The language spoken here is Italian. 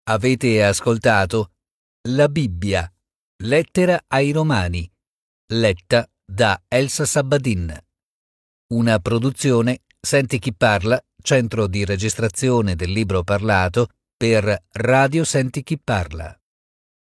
Avete ascoltato La Bibbia, lettera ai Romani, letta da Elsa Sabadin. Una produzione Senti chi parla, centro di registrazione del libro parlato per Radio Senti chi parla.